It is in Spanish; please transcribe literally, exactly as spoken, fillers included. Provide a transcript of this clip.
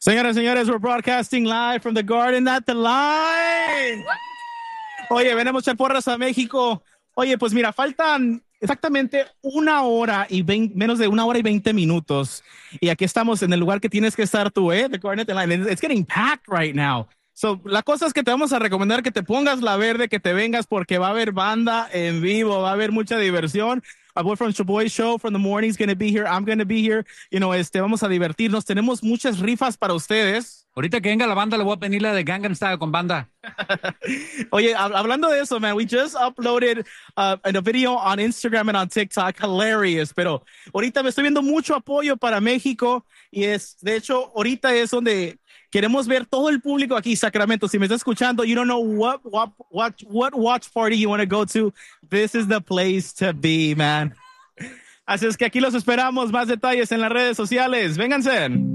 Señoras y señores, we're broadcasting live from the Garden at the Line. Oye, venimos a echar porras a México. Oye, pues mira, faltan exactamente una hora y veinte, menos de una hora y veinte minutos. Y aquí estamos en el lugar que tienes que estar tú, ¿eh? The Garden at the Line. It's getting packed right now. So, la cosa es que te vamos a recomendar que te pongas la verde, que te vengas porque va a haber banda en vivo, va a haber mucha diversión. A boy from Chaboy Show from the morning is going to be here. I'm going to be here. You know, este, vamos a divertirnos. Tenemos muchas rifas para ustedes. Ahorita que venga la banda, le voy a pedir la de Gangnam Style con banda. Oye, hablando de eso, man, we just uploaded uh, a video on Instagram and on TikTok. Hilarious. Pero ahorita me estoy viendo mucho apoyo para México. Y es, de hecho, ahorita es donde queremos ver todo el público aquí, Sacramento. Si me estás escuchando, you don't know what, what, what, what watch party you want to go to. This is the place to be, man. Así es que aquí los esperamos. Más detalles en las redes sociales. Vénganse.